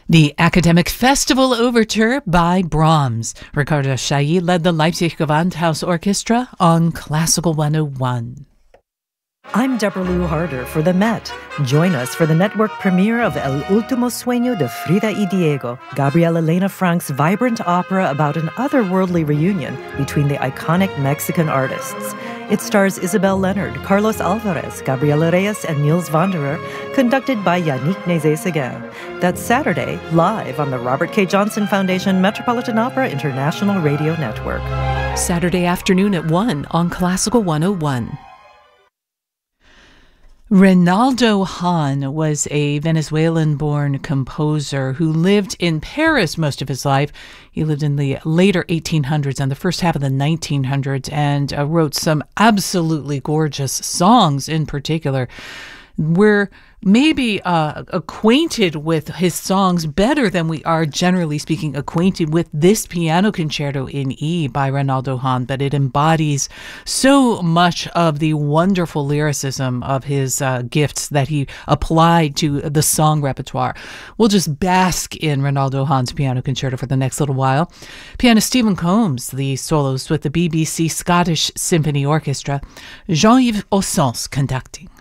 The Academic Festival Overture by Brahms. Ricardo Chailly led the Leipzig Gewandhaus Orchestra on Classical 101. I'm Deborah Lou Harder for the Met. Join us for the network premiere of El Último Sueño de Frida y Diego, Gabriel Elena Frank's vibrant opera about an otherworldly reunion between the iconic Mexican artists. It stars Isabel Leonard, Carlos Alvarez, Gabriela Reyes, and Niels Wanderer, conducted by Yannick Nézet-Séguin. That's Saturday, live on the Robert K. Johnson Foundation Metropolitan Opera International Radio Network. Saturday afternoon at 1 on Classical 101. Reynaldo Hahn was a Venezuelan-born composer who lived in Paris most of his life. He lived in the later 1800s and the first half of the 1900s and wrote some absolutely gorgeous songs in particular. We're maybe acquainted with his songs better than we are, generally speaking, acquainted with this piano concerto in E by Reynaldo Hahn, but it embodies so much of the wonderful lyricism of his gifts that he applied to the song repertoire. We'll just bask in Reynaldo Hahn's piano concerto for the next little while. Pianist Stephen Combs, the soloist with the BBC Scottish Symphony Orchestra, Jean-Yves Ossens conducting.